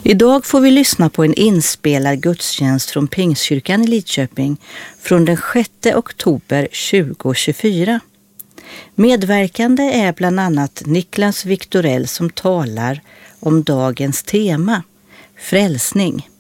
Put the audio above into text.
Idag får vi lyssna på en inspelad gudstjänst från Pingstkyrkan i Lidköping från den 6 oktober 2024. Medverkande är bland annat Niklas Viktorell som talar om dagens tema, frälsning.